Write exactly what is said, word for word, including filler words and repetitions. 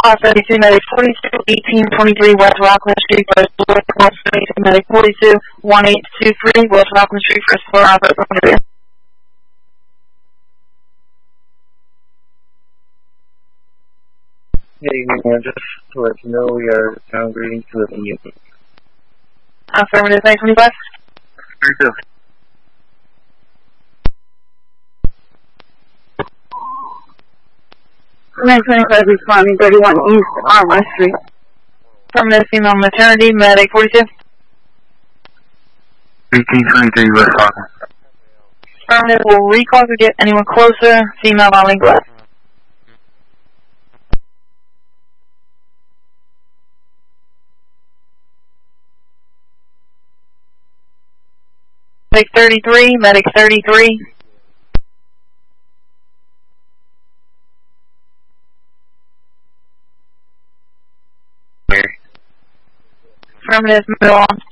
Uh, seventy-two, medic forty-two, eighteen twenty-three West Rockland Street, first floor. seventy-two, medic forty-two, eighteen twenty-three West Rockland Street, first floor. Operator. Hey, man, just to let you know, we are downgrading to a unit. Affirmative, nine twenty-five. Very good. nine twenty-five responding, thirty-one East Armour Street. Affirmative, female maternity, medic forty-two. eighteen twenty-three West Rockland. Affirmative, will recall to get anyone closer, female volley glass. Medic thirty-three, medic thirty-three. Affirmative, middle on.